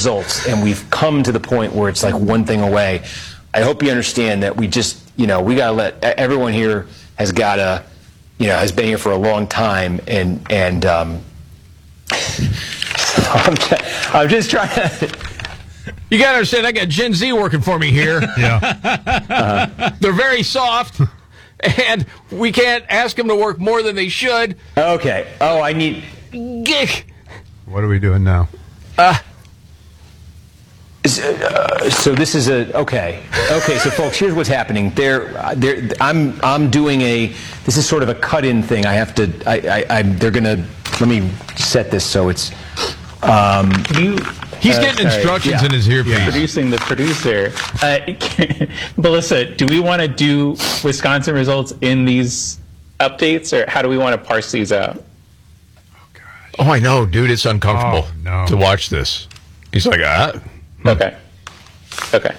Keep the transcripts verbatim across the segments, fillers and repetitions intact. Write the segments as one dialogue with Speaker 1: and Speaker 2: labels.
Speaker 1: results, and we've come to the point where it's like one thing away. I hope you understand that we just, you know, we got to let everyone here has got to, you know, has been here for a long time, and and um, I'm, just, I'm just trying to.
Speaker 2: You got to understand, I got Gen Z working for me here.
Speaker 3: Yeah,
Speaker 2: uh, they're very soft, and we can't ask them to work more than they should.
Speaker 1: Okay. Oh, I need.
Speaker 3: What are we doing now?
Speaker 2: Uh.
Speaker 1: Uh, so this is a okay. Okay, so folks, here's what's happening. There, there. I'm, I'm doing a. This is sort of a cut-in thing. I have to. I, I, I'm. They're gonna. Let me set this so it's. Um,
Speaker 4: you.
Speaker 2: He's
Speaker 4: uh,
Speaker 2: getting
Speaker 4: sorry,
Speaker 2: instructions
Speaker 4: yeah.
Speaker 2: in his earpiece.
Speaker 4: Yeah. Producing the producer. Uh, Melissa, do we want to do Wisconsin results in these updates, or how do we want to parse these out?
Speaker 2: Oh, I know, dude. It's uncomfortable
Speaker 3: oh, no.
Speaker 2: to watch this. He's like, ah.
Speaker 4: Okay. Okay.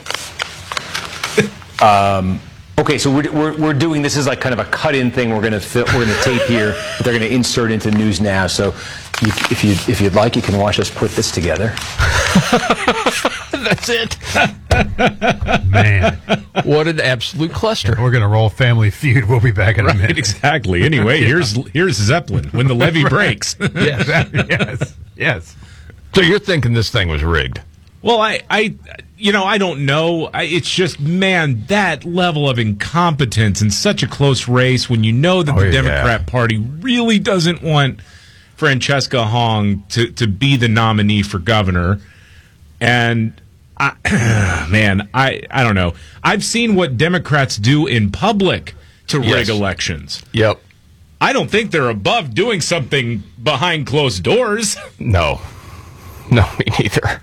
Speaker 1: um, okay, so we're, we're we're doing this is like kind of a cut-in thing. We're gonna fi- we're gonna tape here. They're gonna insert into News Now. So, you, if you if you'd like, you can watch us put this together.
Speaker 2: That's it.
Speaker 3: Man,
Speaker 2: what an absolute cluster.
Speaker 3: We're gonna roll Family Feud. We'll be back in
Speaker 5: right,
Speaker 3: a minute.
Speaker 5: Exactly. Anyway,
Speaker 3: yeah.
Speaker 5: here's here's Zeppelin when the levee
Speaker 3: right.
Speaker 5: breaks.
Speaker 3: yes, yes, yes.
Speaker 2: So you're thinking this thing was rigged?
Speaker 5: Well, I, I, you know, I don't know. I, it's just, man, that level of incompetence in such a close race when you know that
Speaker 2: oh,
Speaker 5: the
Speaker 2: yeah.
Speaker 5: Democrat Party really doesn't want Francesca Hong to, to be the nominee for governor. And, I, man, I, I don't know. I've seen what Democrats do in public to rig
Speaker 2: yes.
Speaker 5: elections.
Speaker 2: Yep.
Speaker 5: I don't think they're above doing something behind closed doors.
Speaker 2: No. No, me neither.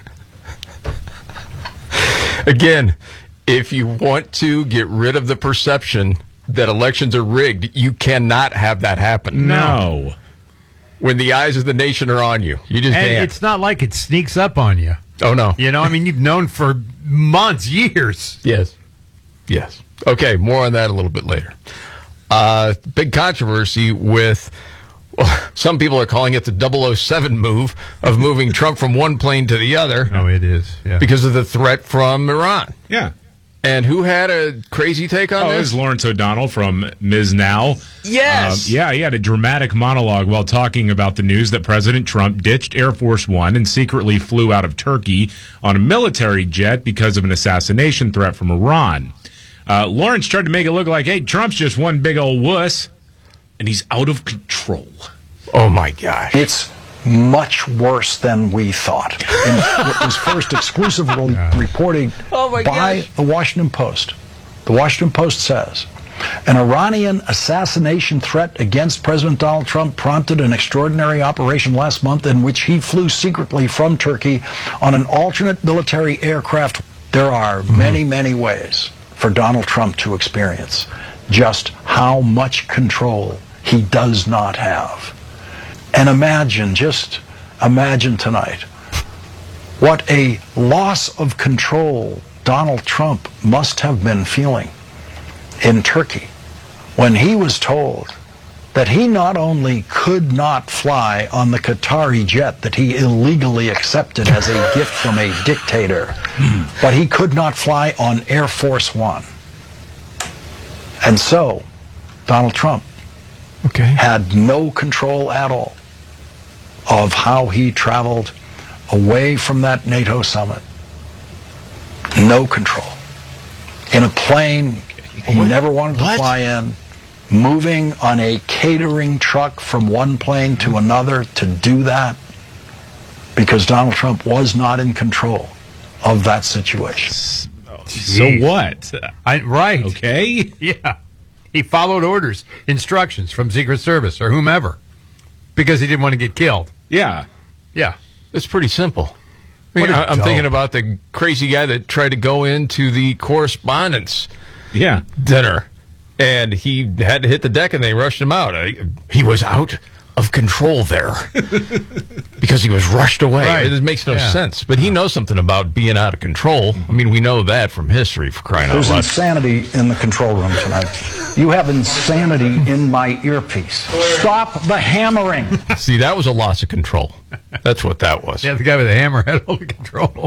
Speaker 2: Again, if you want to get rid of the perception that elections are rigged, you cannot have that happen.
Speaker 5: No.
Speaker 2: When the eyes of the nation are on you, you just
Speaker 3: and
Speaker 2: can't.
Speaker 3: It's not like it sneaks up on you.
Speaker 2: Oh, no.
Speaker 3: You know, I mean, you've known for months, years.
Speaker 2: Yes. Yes. Okay, more on that a little bit later. Uh, big controversy with... Well, some people are calling it the double oh seven move of moving Trump from one plane to the other.
Speaker 3: Oh, it is. Yeah.
Speaker 2: Because of the threat from Iran.
Speaker 5: Yeah.
Speaker 2: And who had a crazy take on
Speaker 5: oh,
Speaker 2: this?
Speaker 5: It was Lawrence O'Donnell from Miz Now.
Speaker 2: Yes.
Speaker 5: Uh, yeah, he had a dramatic monologue while talking about the news that President Trump ditched Air Force One and secretly flew out of Turkey on a military jet because of an assassination threat from Iran. Uh, Lawrence tried to make it look like, hey, Trump's just one big old wuss. And he's out of control.
Speaker 2: Oh, my gosh.
Speaker 6: It's much worse than we thought. And it was first exclusively reported
Speaker 2: oh my
Speaker 6: by
Speaker 2: gosh.
Speaker 6: the Washington Post. The Washington Post says, an Iranian assassination threat against President Donald Trump prompted an extraordinary operation last month in which he flew secretly from Turkey on an alternate military aircraft. There are mm-hmm. many, many ways for Donald Trump to experience just how much control he does not have. And imagine, just imagine tonight, what a loss of control Donald Trump must have been feeling in Turkey when he was told that he not only could not fly on the Qatari jet that he illegally accepted as a gift from a dictator, but he could not fly on Air Force One. And so, Donald Trump
Speaker 2: okay.
Speaker 6: had no control at all of how he traveled away from that NATO summit. No control. In a plane he
Speaker 2: what?
Speaker 6: never wanted to
Speaker 2: what?
Speaker 6: fly in, moving on a catering truck from one plane to another to do that, because Donald Trump was not in control of that situation.
Speaker 5: So what?
Speaker 3: I, right.
Speaker 5: Okay.
Speaker 3: Yeah. He followed orders, instructions from Secret Service or whomever because he didn't want to get killed.
Speaker 5: Yeah.
Speaker 3: Yeah.
Speaker 2: It's pretty simple. I mean,
Speaker 3: What a
Speaker 2: I'm
Speaker 3: dope.
Speaker 2: thinking about the crazy guy that tried to go into the correspondence
Speaker 5: Yeah.
Speaker 2: dinner, and he had to hit the deck, and they rushed him out. Uh, He was out of control there because he was rushed away.
Speaker 3: Right.
Speaker 2: It makes no
Speaker 3: Yeah.
Speaker 2: sense. But he knows something about being out of control. I mean, we know that from history, for crying out
Speaker 6: There's
Speaker 2: loud.
Speaker 6: insanity in the control room tonight. You have insanity in my earpiece. Stop the hammering.
Speaker 2: See, that was a loss of control. That's what that was.
Speaker 3: Yeah, the guy with the hammer had all the control.